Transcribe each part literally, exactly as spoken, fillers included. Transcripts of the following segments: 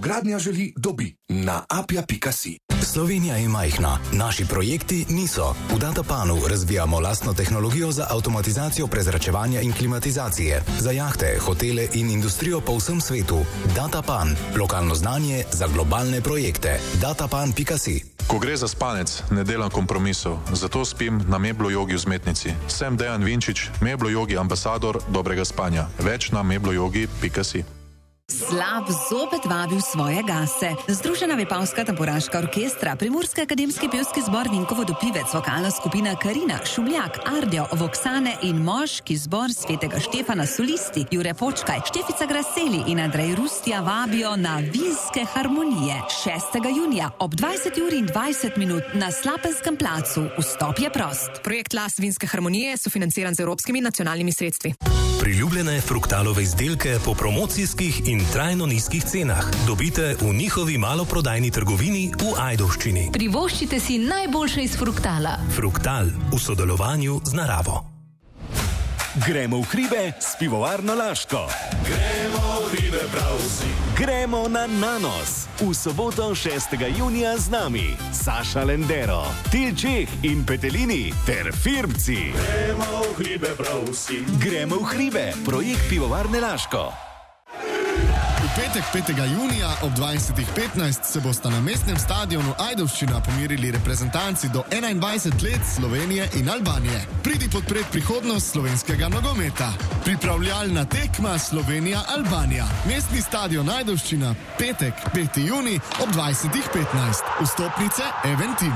Novogradnja želi, dobi na apja pika si. Slovenija je majhna, naši projekti niso. V Datapanu razvijamo lastno tehnologijo za avtomatizacijo prezračevanja in klimatizacije, za jahte, hotele in industrijo po vsem svetu. Datapan, lokalno znanje za globalne projekte. datapan pika si. Ko gre za spanec, ne delam kompromisov, zato spim na Meblo jogi vzmetnici. Sem Dejan Vinčič, Meblo jogi ambasador dobrega spanja. Več na meblo jogi pika si. Slab zopet vabil svoje gase. Združena vipavska tamburaška orkestra, Primorski akademski pevski zbor Vinkovo Dopivec, vokalna skupina Karina, Šumljak, Ardjo, Voksane in moški zbor Svetega Štefana solisti Jure Počkaj, Štefica Graseli in Andrej Rustja vabijo na Vinske harmonije. šestega junija ob dvajseti uri in dvajset minut na Slapenskem placu. Vstop je prost. Projekt Las Vinske harmonije so financiran z evropskimi nacionalnimi sredstvi. Priljubljene Fruktalove izdelke po promocijskih in trajno nizkih cenah dobite v njihovi maloprodajni trgovini v Ajdovščini. Privoščite si najboljše iz Fruktala. Fruktal v sodelovanju z naravo. Gremo v hribe s pivovarno Laško. Gremo v hribe prav vsi. Gremo na Nanos. V soboto šestega junija z nami Saša Lendero, Tilčeh in Petelini ter Firmci. Gremo v hribe prav vsi. Gremo v hribe, projekt pivovarne Laško. V petek petega junija ob dvajsetih petnajst se bosta na mestnem stadionu Ajdovščina pomirili reprezentanci do enaindvajset let Slovenije in Albanije. Pridi podpret prihodnost slovenskega nogometa. Pripravljalna tekma Slovenija-Albanija. Mestni stadion Ajdovščina, petek peti junij ob dvajsetih petnajst. Vstopnice Eventim.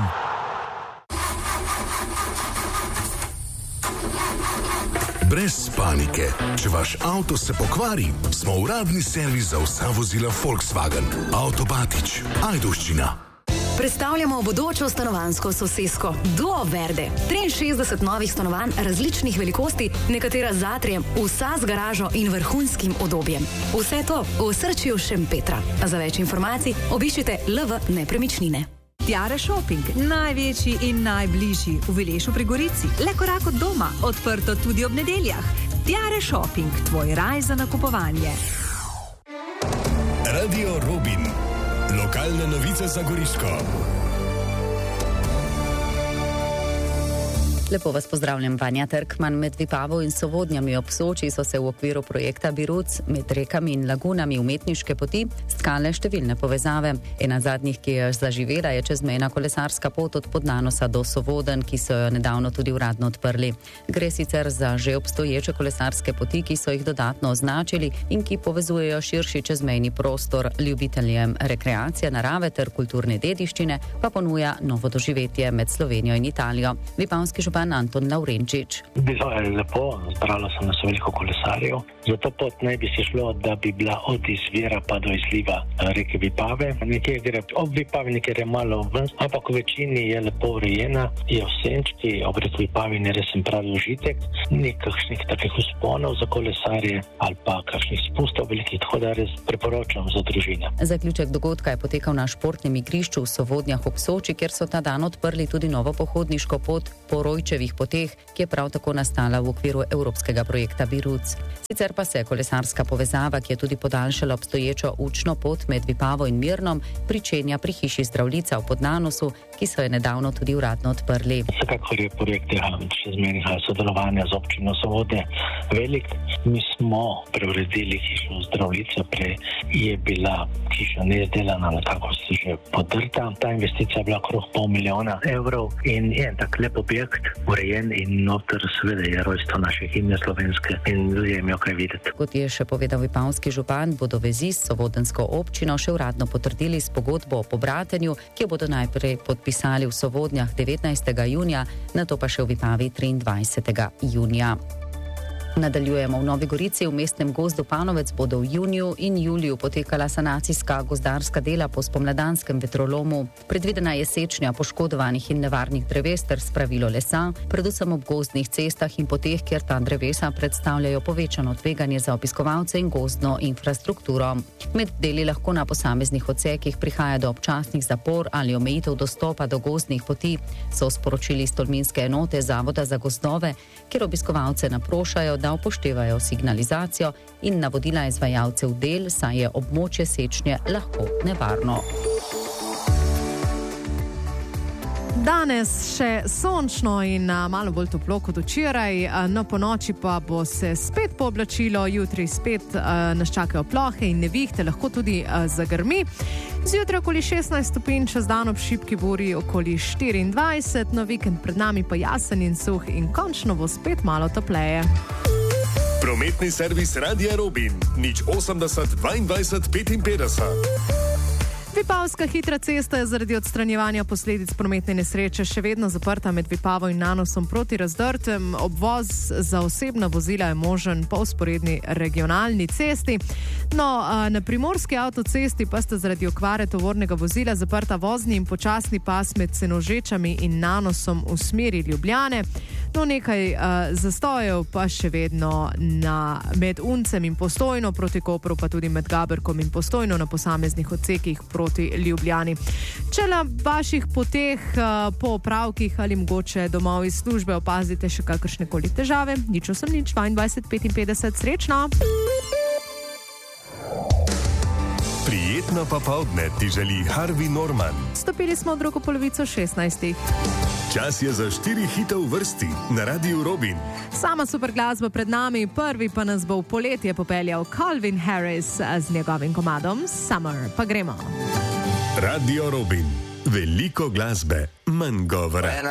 Brez panike. Če vaš avto se pokvari, smo uradni servis za vsa vozila Volkswagen. Avtobatič, Ajdovščina. Predstavljamo bodočo stanovanjsko sosesko Duo Verde. triinšestdeset novih stanovanj različnih velikosti, nekatera z atrijem, vsa z garažo in vrhunskim udobjem. Vse to v osrčju Šempetra. Za več informacij obiščite L V Nepremičnine. Tiare Shopping, največji in najbližji v Vilešu pri Gorici. Le korak od doma, odprto tudi ob nedeljah. Tiare Shopping, tvoj raj za nakupovanje. Radio Robin. Lokalne novice za Goriško. Lepo vas pozdravljam, Vanja Trkman. Med Vipavo in Sovodnjami ob Soči so se v okviru projekta Biruc med rekami in lagunami umetniške poti stkale številne povezave. Ena zadnjih, ki je zaživela, je čezmejna kolesarska pot od Podnanosa do Sovodenj, ki so jo nedavno tudi uradno odprli. Gre sicer za že obstoječe kolesarske poti, ki so jih dodatno označili in ki povezujejo širši čezmejni prostor. Ljubiteljem rekreacije, narave ter kulturne dediščine pa ponuja novo doživetje med Slovenijo in Italijo. Vipavski župan Anton Lavrenčič. Bilo je lepo, zbralo se nas veliko kolesarjev. Za to pot naj bi se šlo, da bi bila od izvira pa do izliva reke Vipave. Nekje gre ob Vipavi, nekje je malo ven, ampak v večini je lepo urejena, je v senčki, ob reki Vipavi je res pravi užitek. Ni kakšnih takih vzponov za kolesarje ali pa kakšnih spustov velikih, tako da res priporočam za družine. Zaključek dogodka je potekal na športnem igrišču v Sovodnjah ob Soči, kjer so ta dan odprli tudi novo pohodniško pot po Rojčevih poteh, ki je prav tako nastala v okviru evropskega projekta Biruc. Sicer pa se kolesarska povezava, ki je tudi podaljšala obstoječo učno pot med Vipavo in Mirnom, pričenja pri hiši Zdravljica v Podnanosu, ki so jo nedavno tudi uradno odprli. Vsekakor je projekt čezmejnega sodelovanja z občino Sovodnje velik. Mi smo preuredili hišo Zdravljica, prej je bila hiša neizdelana, nekako se že podrta. Ta investicija je bila okrog pol milijona evrov in je tak lep objekt, urejen in noter seveda je rojstvo naše himne slovenske in ljudje imajo kaj videti. Kot je še povedal vipavski župan, bodo vezi s sovodensko občino še uradno potrdili s pogodbo o pobratenju, ki jo bodo najprej podpisali v Sovodnjah devetnajstega junija, nato pa še v Vipavi triindvajsetega junija. Nadaljujemo v Novi Gorici. V mestnem gozdu Panovec bodo v juniju in juliju potekala sanacijska gozdarska dela po spomladanskem vetrolomu. Predvidena je sečnja poškodovanih in nevarnih dreves ter spravilo lesa, predvsem ob gozdnih cestah in poteh, kjer ta drevesa predstavljajo povečano tveganje za obiskovalce in gozdno infrastrukturo. Med deli lahko na posameznih odsekih prihaja do občasnih zapor ali omejitev dostopa do gozdnih poti, so sporočili s tolminske enote Zavoda za gozdove, kjer obiskovalce naprošajo, da upoštevajo signalizacijo in navodila izvajalcev del, saj je območje sečnje lahko nevarno. Danes še sončno in malo bolj toplo kot včeraj, no po noči pa bo se spet pooblačilo, jutri spet nas čakajo plohe in nevihte, lahko tudi zagrmi. Zjutraj okoli šestnajst stopinj, čez dan ob šibki buri okoli štiriindvajset, no vikend pred nami pa jasen in suh in končno bo spet malo topleje. Prometni servis Radia Robin, nič osemdeset dvaindvajset petinpetdeset. Vipavska hitra cesta je zaradi odstranjevanja posledic prometne nesreče še vedno zaprta med Vipavo in Nanosom proti Razdrtem. Obvoz za osebna vozila je možen po vzporedni regionalni cesti. No, na primorski avtocesti pa sta zaradi okvare tovornega vozila zaprta vozni in počasni pas med Senožečami in Nanosom v smeri Ljubljane. No, nekaj uh, zastojev pa še vedno na, med Uncem in Postojno proti Kopru, pa tudi med Gaberkom in Postojno na posameznih odsekih proti Ljubljani. Če na vaših poteh uh, po opravkih ali mogoče domov iz službe opazite še kakršnekoli težave, nič osem nič dvaindvajset petinpetdeset, srečno! Prijetno popoldne ti želi Harvey Norman. Stopili smo v drugo polovico šestnajstih. Čas je za štiri hite v vrsti na Radiu Robin. Sama super glasba pred nami, prvi pa nas bo v poletje popeljal Calvin Harris z njegovim komadom Summer. Pa gremo. Radio Robin. Veliko glasbe, manj govora.